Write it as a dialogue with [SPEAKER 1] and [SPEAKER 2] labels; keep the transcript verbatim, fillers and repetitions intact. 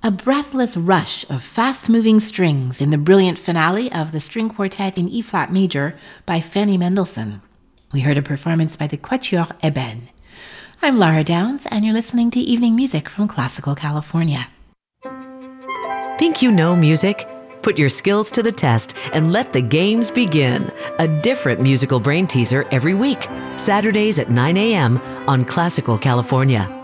[SPEAKER 1] A breathless rush of fast-moving strings in the brilliant finale of the String Quartet in E-flat major by Fanny Mendelssohn. We heard a performance by the Quatuor Eben. I'm Lara Downs, and you're listening to Evening Music from Classical California.
[SPEAKER 2] Think you know music? Put your skills to the test and let the games begin. A different musical brain teaser every week. Saturdays at nine a.m. on Classical California.